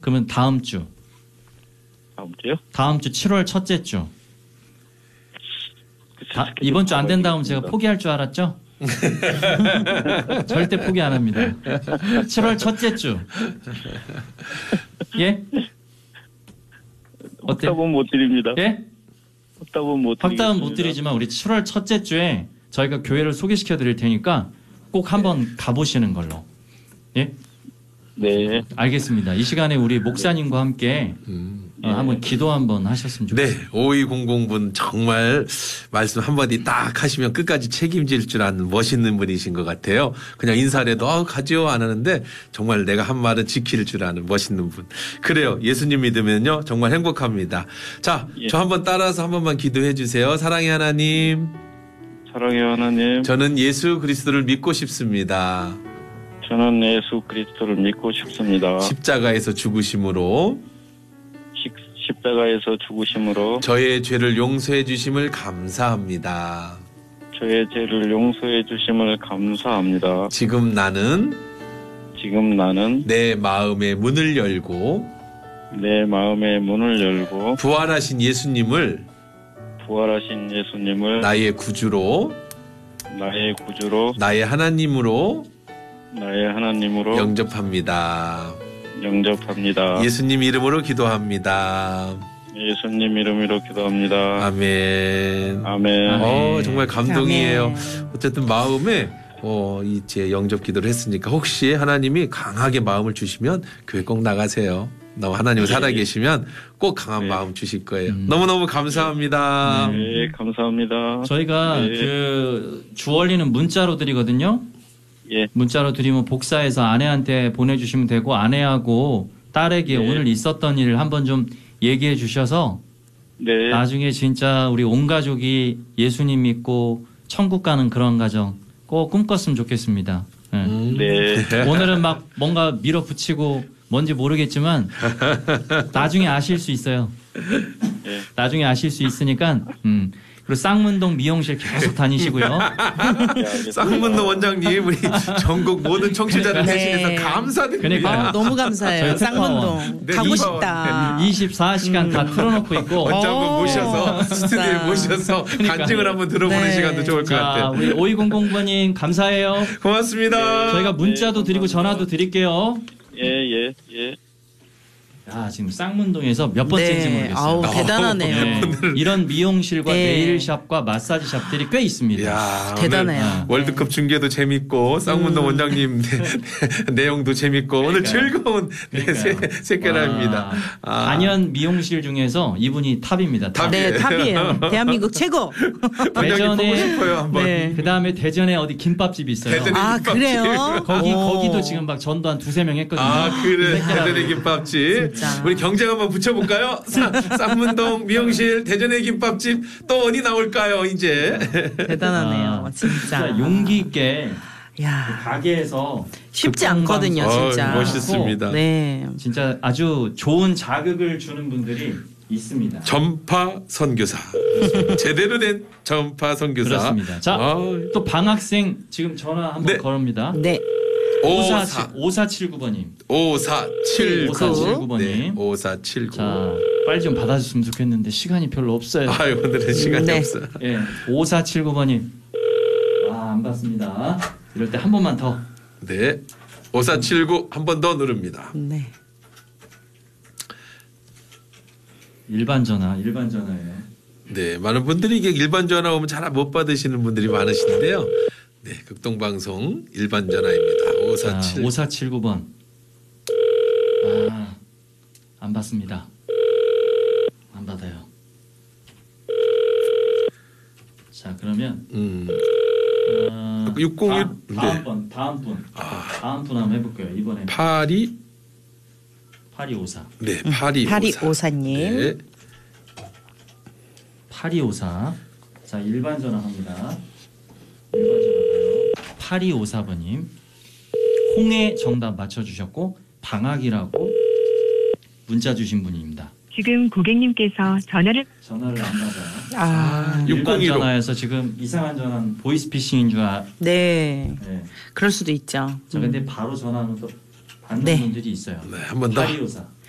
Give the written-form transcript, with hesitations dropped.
그러면 다음 주. 다음 주요? 다음 주 7월 첫째 주. 이번 주 안 된다 하면 제가 포기할 줄 알았죠? 절대 포기 안 합니다. 7월 첫째 주. 예? 어때? 확답은 못 드립니다. 예? 확답은 못 드리지만 우리 7월 첫째 주에 저희가 교회를 소개시켜 드릴 테니까 꼭 한번 가보시는 걸로. 예? 네. 알겠습니다. 이 시간에 우리 목사님과 함께 한번 기도 한번 하셨으면 좋겠습니다. 네, 5200분 정말 말씀 한마디 딱 하시면 끝까지 책임질 줄 아는 멋있는 분이신 것 같아요. 그냥 인사를 해도 가지요 안 하는데 정말 내가 한 말은 지킬 줄 아는 멋있는 분. 그래요. 예수님 믿으면요 정말 행복합니다. 자, 저 한번 따라서 한 번만 기도해 주세요. 사랑의 하나님. 사랑의 하나님. 저는 예수 그리스도를 믿고 싶습니다. 저는 예수 그리스도를 믿고 싶습니다. 십자가에서 죽으심으로 십자가에서 죽으심으로 저의 죄를 용서해 주심을 감사합니다. 저의 죄를 용서해 주심을 감사합니다. 지금 나는 내 마음의 문을 열고 부활하신 예수님을 나의 구주로 나의 하나님으로 영접합니다. 예수님 이름으로 기도합니다. 아멘. 정말 감동이에요. 아멘. 어쨌든 마음에 이제 영접 기도를 했으니까 혹시 하나님이 강하게 마음을 주시면 교회 꼭 나가세요. 하나님 살아계시면 꼭 강한 마음 주실 거예요. 너무너무 감사합니다. 네, 감사합니다. 저희가 주얼리는 문자로 드리거든요. 예. 문자로 드리면 복사해서 아내한테 보내주시면 되고 아내하고 딸에게 오늘 있었던 일을 한번 좀 얘기해 주셔서 나중에 진짜 우리 온 가족이 예수님 믿고 천국 가는 그런 가정 꼭 꿈꿨으면 좋겠습니다. 네. 오늘은 막 뭔가 밀어붙이고 뭔지 모르겠지만 나중에 아실 수 있어요. 나중에 아실 수 있으니까 그리고 쌍문동 미용실 계속 다니시고요. 쌍문동 원장님 우리 전국 모든 청취자들 대신해서 감사드립니다. 그러니까 너무 감사해요. 쌍문동 가고 싶다. 24시간 다 틀어놓고 있고 원장분 모셔서 스튜디오에 모셔서 간증을 한번 들어보는 시간도 좋을 것 같아요. 우리 5200번님 감사해요. 고맙습니다. 저희가 문자도 드리고 전화도 드릴게요. 예. 지금 쌍문동에서 몇 번째인지 모르겠어요. 대단하네요. 이런 미용실과 네일샵과 마사지 샵들이 꽤 있습니다. 대단해요. 월드컵 중계도 재밌고 쌍문동 원장님 내용도 재밌고 오늘 즐거운 새끼랍니다. 단연 미용실 중에서 이분이 탑입니다. 네, 탑이에요. 대한민국 최고. 보고 싶어요 한번. 그 다음에 대전에 어디 김밥집이 있어요. 그래요? 거기도 지금 막 전도 한 2-3명 했거든요. 그래. 대전의 김밥집. 우리 경쟁 한번 붙여볼까요? 쌍문동 미용실 대전의 김밥집 또 어디 나올까요 이제. 대단하네요. 진짜. 용기 있게 야. 가게에서 쉽지 않거든요 진짜. 멋있습니다. 네. 진짜 아주 좋은 자극을 주는 분들이 있습니다. 전파 선교사. 제대로 된 전파 선교사. 그렇습니다. 자, 또 방학생 지금 전화 한번 걸읍니다. 네. 5479번님. 5479번님. 5479. 자, 빨리 좀 받아줬으면 좋겠는데 시간이 별로 없어요. 오늘은 시간이 없어요. 5479번님. 안 받습니다. 이럴 때 한 번만 더. 네. 5479 한 번 더 누릅니다. 네. 일반 전화예요. 네, 많은 분들이 이게 일반 전화 오면 잘 못 받으시는 분들이 많으신데요. 네, 극동방송 일반 전화입니다. 5479번. 안 받습니다. 안 받아요. 자, 그러면 601 다음 분 한번 해볼게요. 이번에 8254. 네, 8254님. 네. 8254. 자, 일반 전화 합니다. 일반 전화가요. 8254번님. 홍해 정답 맞춰주셨고 방학이라고 문자 주신 분입니다. 지금 고객님께서 전화를 안 받아요. 일반 전화에서 지금 이상한 전화는 보이스피싱인 줄 네. 그럴 수도 있죠. 자, 근데 바로 전화는 또 받는 분들이 있어요. 네, 한 번 더. 8254.